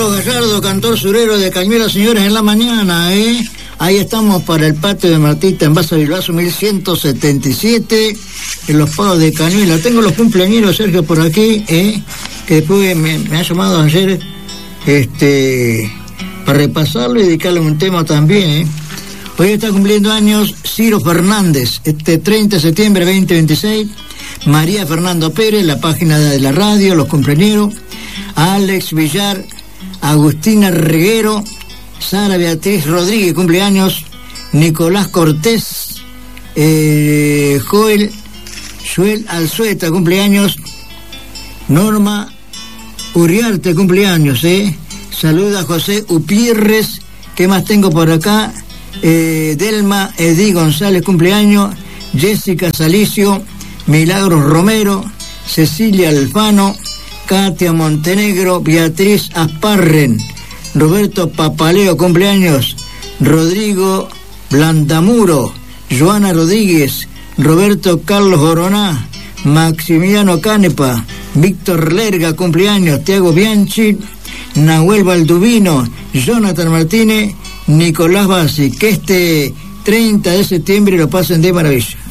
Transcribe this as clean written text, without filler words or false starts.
Carlos Gallardo, cantor surero de Cañuelas, señores, en la mañana, Ahí estamos para el patio de Martita en Basa Bilbaso 1177, en los pagos de Cañuelas. Tengo los cumpleaños, Sergio, por aquí, que después me ha llamado ayer, para repasarlo y dedicarle un tema también, Hoy está cumpliendo años Ciro Fernández, 30 de septiembre 2026, María Fernando Pérez, la página de la radio, los cumpleaños, Alex Villar, Agustina Reguero, Sara Beatriz Rodríguez, cumpleaños, Nicolás Cortés, Joel Alzueta, cumpleaños, Norma Uriarte, cumpleaños, Saluda a José Upierres, ¿qué más tengo por acá? Delma Edí González, cumpleaños, Jessica Salicio, Milagros Romero, Cecilia Alfano, Katia Montenegro, Beatriz Asparren, Roberto Papaleo, cumpleaños, Rodrigo Blandamuro, Joana Rodríguez, Roberto Carlos Oroná, Maximiliano Canepa, Víctor Lerga, cumpleaños, Tiago Bianchi, Nahuel Baldubino, Jonathan Martínez, Nicolás Bassi. Que 30 de septiembre lo pasen de maravilla.